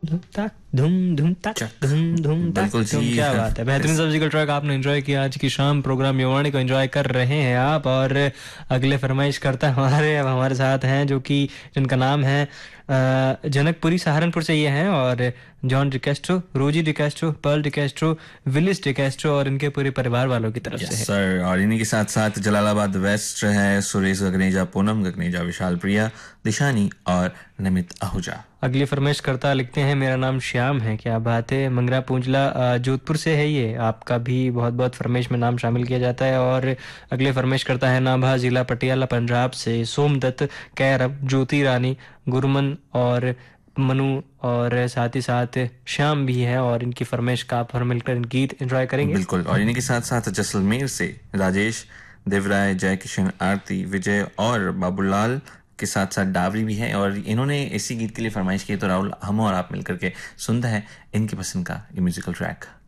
धूम ताक धूम धूम ताक धूम धूम ताक बिल्कुल धूम। जी। क्या बात है, बेहतरीन सब्जिकल ट्रैक आपने एंजॉय किया। आज की शाम प्रोग्राम युवाणी को एंजॉय कर रहे हैं आप। और अगले फरमाइश करता हमारे साथ हैं जो कि जिनका नाम है जनकपुरी सहारनपुर से ये हैं। और जॉन डिकेस्ट्रो, रोजी डिकेस्ट्रो, पर्ल डिकेस्ट्रो, विलिस डिकेस्ट्रो और इनके पूरे परिवार वालों की तरफ से यस है। सर। और इन्हीं के साथ साथ जलालाबाद वेस्ट है सुरेश गगनेजा, पूनम गगनेजा, विशाल प्रिया, दिशानी और नमित आहूजा। अगली फरमाइश करता लिखते हैं, मेरा नाम श्याम है। क्या बात है, मंगरा पूंजला जोधपुर से है ये। आपका भी बहुत बहुत फरमाइश में नाम शामिल किया जाता है। और अगले फरमाइश करता है नाभा जिला पटियाला पंजाब से सोमदत्त, कैरब, ज्योति रानी, गुरमन और मनु और साथ ही साथ श्याम भी है। और इनकी फरमाइश का आप हर मिलकर गीत एंजॉय करेंगे। बिल्कुल। और इन्हीं के साथ साथ जैसलमेर से राजेश, देवराय, जय किशन, आरती, विजय और बाबूलाल के साथ साथ डावरी भी है। और इन्होंने इसी गीत के लिए फरमाइश की। तो राहुल, हम और आप मिलकर के सुनते हैं इनकी पसंद का ये म्यूजिकल ट्रैक।